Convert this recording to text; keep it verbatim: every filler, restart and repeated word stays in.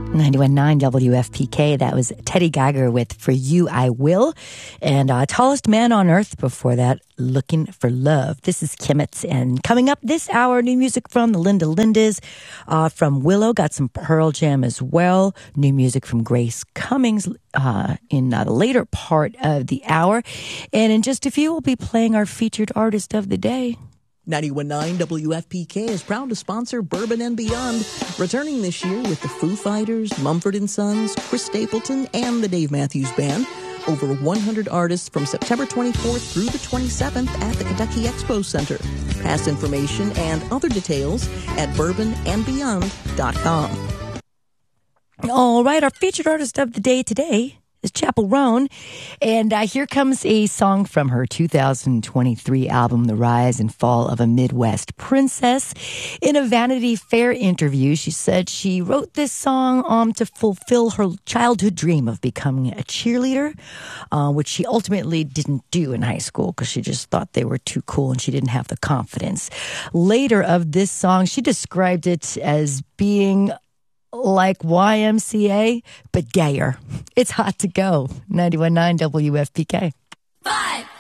ninety-one point nine W F P K. That was Teddy Geiger with For You I Will. And uh, Tallest Man on Earth before that, Looking for Love. This is Kimmets. And coming up this hour, new music from the Linda Lindas. Uh, from Willow, got some Pearl Jam as well. New music from Grace Cummings uh, in uh, the later part of the hour. And in just a few, we'll be playing our featured artist of the day. ninety-one point nine W F P K is proud to sponsor Bourbon and Beyond, returning this year with the Foo Fighters, Mumford and Sons, Chris Stapleton, and the Dave Matthews Band. Over one hundred artists from September twenty-fourth through the twenty-seventh at the Kentucky Expo Center. Past information and other details at bourbon and beyond dot com. All right, our featured artist of the day today is Chappell Roan, and uh, here comes a song from her two thousand twenty-three album, The Rise and Fall of a Midwest Princess. In a Vanity Fair interview, she said she wrote this song um, to fulfill her childhood dream of becoming a cheerleader, uh, which she ultimately didn't do in high school because she just thought they were too cool and she didn't have the confidence. Later of this song, she described it as being like Y M C A, but gayer. It's Hot to Go. ninety-one point nine W F P K. Five.